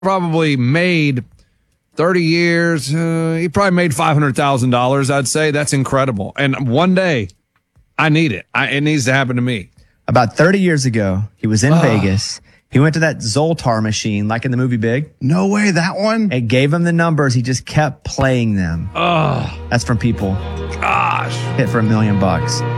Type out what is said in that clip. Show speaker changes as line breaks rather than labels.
probably made 30 years. He probably made $500,000. I'd say that's incredible. And one day I need it. It needs to happen to me.
About 30 years ago, he was in Vegas. He went to that Zoltar machine, like in the movie Big.
No way, that one?
It gave him the numbers. He just kept playing them. That's from People.
Gosh.
Hit for $1 million.